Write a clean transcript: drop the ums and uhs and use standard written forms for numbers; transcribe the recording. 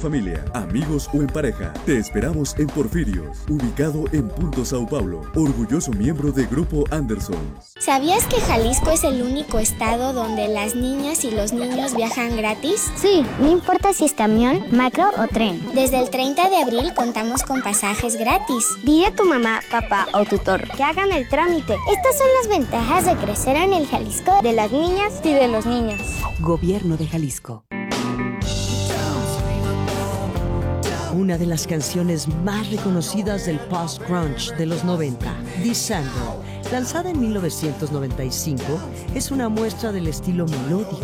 familia, amigos o en pareja. Te esperamos en Porfirios, ubicado en Punto Sao Paulo, orgulloso miembro de Grupo Anderson. ¿Sabías que Jalisco es el único estado donde las niñas y los niños viajan gratis? Sí, no importa si es camión, macro o tren. Desde el 30 de abril contamos con pasajes gratis. Dile a tu mamá, papá o tutor que hagan el trámite. Estas son las ventajas de crecer en el Jalisco de las niñas y de los niños. Gobierno de Jalisco. Una de las canciones más reconocidas del post-grunge de los 90, December, lanzada en 1995, es una muestra del estilo melódico